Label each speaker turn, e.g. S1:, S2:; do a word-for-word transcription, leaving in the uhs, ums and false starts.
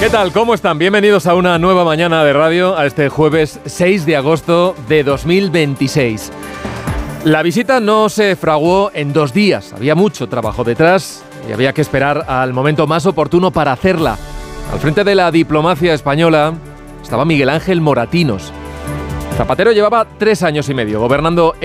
S1: ¿Qué tal? ¿Cómo están? Bienvenidos a una nueva mañana de radio, a este jueves seis de agosto de dos mil veintiséis. La visita no se fraguó en dos días, había mucho trabajo detrás y había que esperar al momento más oportuno para hacerla. Al frente de la diplomacia española estaba Miguel Ángel Moratinos. Zapatero llevaba tres años y medio gobernando